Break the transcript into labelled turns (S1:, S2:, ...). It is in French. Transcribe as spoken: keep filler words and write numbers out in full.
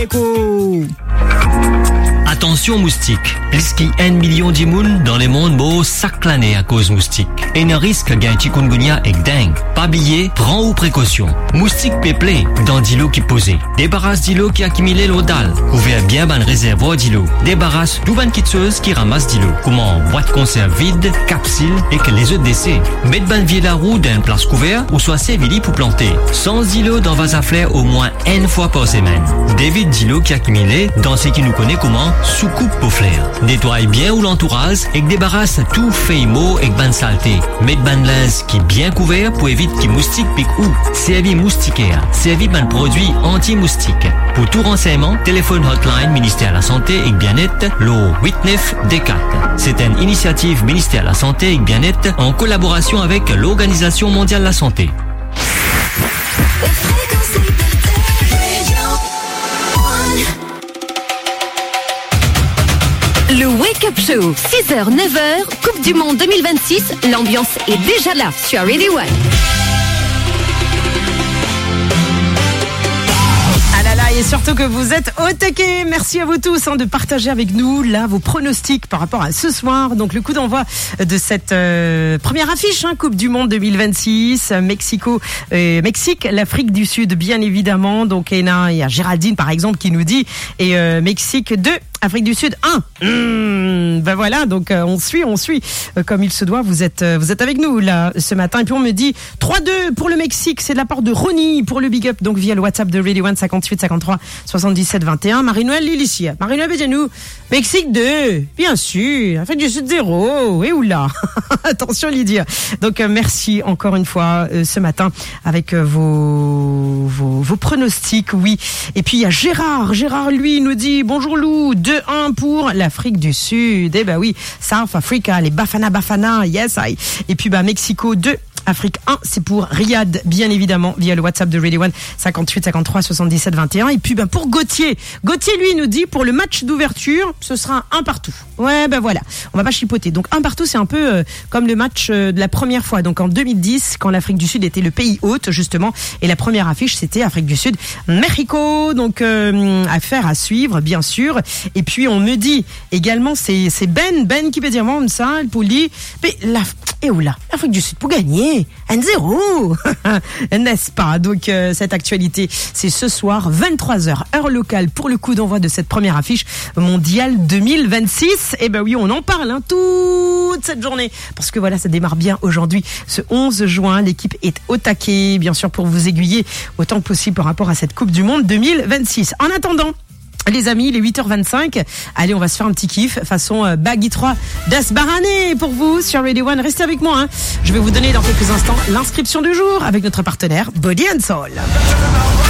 S1: Écho.
S2: Attention moustique, puisqu'il y a un million de monde dans le monde beau chaque année à cause moustique. Et un risque gain chikungunya et dingue. Pas billet, prends ou précaution. Moustique peuplé dans d'îlots qui posait. Débarrasse d'îlots qui accumulait l'eau dalle. Ouvert bien ban réservoir d'îlots. Débarrasse tout ban kitseuse qui ramasse d'îlots. Comment boîte conserve vide, capsule et que les œufs d'essai. Mettre ban vieux la roue d'un place couvert ou soit sévili pour planter. Sans îlots dans vase à fleurs au moins une fois par semaine. David d'îlots qui accumulait dans ce qui nous connaît comment soucoupe pour flair. Nettoie bien ou l'entourage et débarrasse tout fait mot et ban saleté. Mettre ban linge qui bien couvert pour éviter qu'il moustique pique ou. Servi moustiquaire. Servi ban produit anti-moustique. Pour tout renseignement, téléphone hotline ministère de la Santé et Bien-être, l'O huit neuf D quatre. C'est une initiative ministère de la Santé et Bien-être en collaboration avec l'Organisation mondiale de la santé.
S3: Le Wake Up Show, six heures neuf heures, Coupe du Monde deux mille vingt-six, l'ambiance est déjà là sur Radio One.
S1: Ah là là, et surtout que vous êtes au taquet. Merci à vous tous hein, de partager avec nous là vos pronostics par rapport à ce soir. Donc le coup d'envoi de cette euh, première affiche, hein, Coupe du Monde deux mille vingt-six, Mexico, euh, Mexique, l'Afrique du Sud bien évidemment. Donc il y a Géraldine par exemple qui nous dit et euh, Mexique deux. Afrique du Sud un. Mmh, ben voilà, donc euh, on suit, on suit euh, comme il se doit. Vous êtes, euh, vous êtes avec nous là ce matin. Et puis on me dit trois deux pour le Mexique. C'est de la part de Ronnie pour le Big Up. Donc via le WhatsApp de Radio One cinquante-huit cinquante-trois soixante-dix-sept vingt et un. Marie-Noël Lilicia. Marie-Noël nous Mexique deux, bien sûr. Afrique du Sud zéro. Et oula. Attention Lydia. Donc euh, merci encore une fois euh, ce matin avec euh, vos, vos vos pronostics. Oui. Et puis il y a Gérard. Gérard lui nous dit bonjour Lou. deux un pour l'Afrique du Sud. Eh ben oui, South Africa, les Bafana Bafana, yes I. Et puis bah Mexico deux. Afrique un, c'est pour Riyad, bien évidemment, via le WhatsApp de Radio One, cinquante-huit cinquante-trois soixante-dix-sept vingt et un. Et puis, ben, pour Gauthier. Gauthier, lui, nous dit, pour le match d'ouverture, ce sera un partout. Ouais, ben voilà. On va pas chipoter. Donc, un partout, c'est un peu euh, comme le match euh, de la première fois. Donc, en deux mille dix, quand l'Afrique du Sud était le pays hôte, justement. Et la première affiche, c'était Afrique du Sud, Mexico. Donc, euh, affaire à suivre, bien sûr. Et puis, on me dit également, c'est, c'est Ben, Ben qui peut dire, bon, ça, pour lui, mais la, et où là? L'Afrique du Sud, pour gagner. un zéro n'est-ce pas? Donc euh, cette actualité, c'est ce soir vingt-trois heures heure locale pour le coup d'envoi de cette première affiche mondiale deux mille vingt-six. Et ben oui, on en parle hein, toute cette journée parce que voilà, ça démarre bien aujourd'hui ce onze juin. L'équipe est au taquet, bien sûr, pour vous aiguiller autant que possible par rapport à cette Coupe du Monde deux mille vingt-six. En attendant, les amis, il est huit heures vingt-cinq. Allez, on va se faire un petit kiff façon euh, Baggy trois Das Barané pour vous sur Radio One. Restez avec moi. Hein. Je vais vous donner dans quelques instants l'inscription du jour avec notre partenaire Body and Soul.